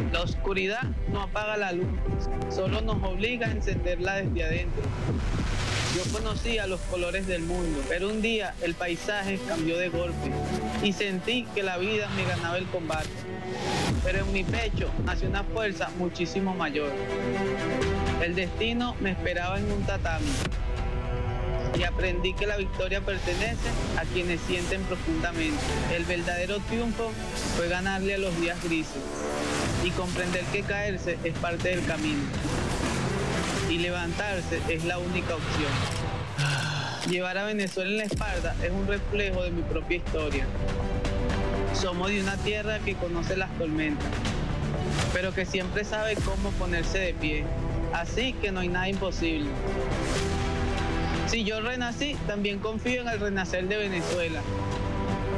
La oscuridad no apaga la luz, solo nos obliga a encenderla desde adentro. Yo conocía los colores del mundo, pero un día el paisaje cambió de golpe y sentí que la vida me ganaba el combate. Pero en mi pecho nació una fuerza muchísimo mayor. El destino me esperaba en un tatami y aprendí que la victoria pertenece a quienes sienten profundamente. El verdadero triunfo fue ganarle a los días grises y comprender que caerse es parte del camino y levantarse es la única opción. Llevar a Venezuela en la espalda es un reflejo de mi propia historia. Somos de una tierra que conoce las tormentas, pero que siempre sabe cómo ponerse de pie. Así que no hay nada imposible. Si yo renací, también confío en el renacer de Venezuela.